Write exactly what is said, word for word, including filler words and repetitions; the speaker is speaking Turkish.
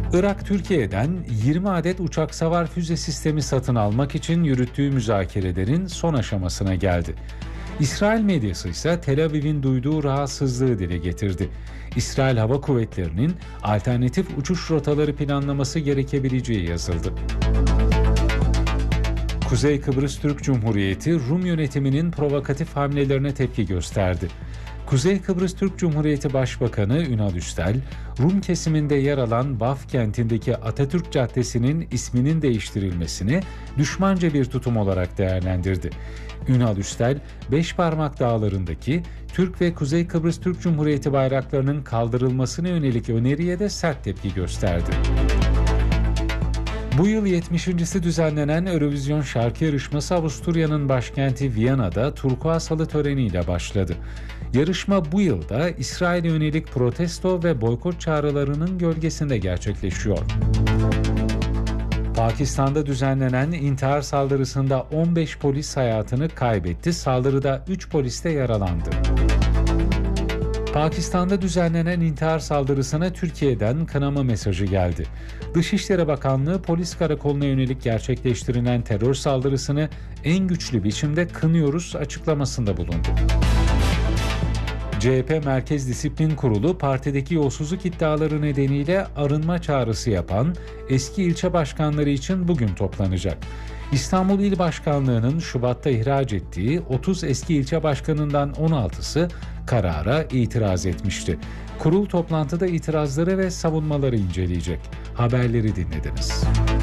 Irak, Türkiye'den yirmi adet uçak savar füze sistemi satın almak için yürüttüğü müzakerelerin son aşamasına geldi. İsrail medyası ise Tel Aviv'in duyduğu rahatsızlığı dile getirdi. İsrail Hava Kuvvetleri'nin alternatif uçuş rotaları planlaması gerekebileceği yazıldı. Kuzey Kıbrıs Türk Cumhuriyeti, Rum yönetiminin provokatif hamlelerine tepki gösterdi. Kuzey Kıbrıs Türk Cumhuriyeti Başbakanı Ünal Üstel, Rum kesiminde yer alan Baf kentindeki Atatürk Caddesi'nin isminin değiştirilmesini düşmanca bir tutum olarak değerlendirdi. Ünal Üstel, Beşparmak Dağları'ndaki Türk ve Kuzey Kıbrıs Türk Cumhuriyeti bayraklarının kaldırılmasına yönelik öneriye de sert tepki gösterdi. Bu yıl yetmişincisi düzenlenen Eurovision şarkı yarışması Avusturya'nın başkenti Viyana'da turkuaz halı töreniyle başladı. Yarışma bu yılda İsrail'e yönelik protesto ve boykot çağrılarının gölgesinde gerçekleşiyor. Pakistan'da düzenlenen intihar saldırısında on beş polis hayatını kaybetti. Saldırıda üç polis de yaralandı. Pakistan'da düzenlenen intihar saldırısına Türkiye'den kınama mesajı geldi. Dışişleri Bakanlığı polis karakoluna yönelik gerçekleştirilen terör saldırısını en güçlü biçimde kınıyoruz açıklamasında bulundu. C H P Merkez Disiplin Kurulu partideki yolsuzluk iddiaları nedeniyle arınma çağrısı yapan eski ilçe başkanları için bugün toplanacak. İstanbul İl Başkanlığı'nın Şubat'ta ihraç ettiği otuz eski ilçe başkanından on altısı karara itiraz etmişti. Kurul toplantıda itirazları ve savunmaları inceleyecek. Haberleri dinlediniz.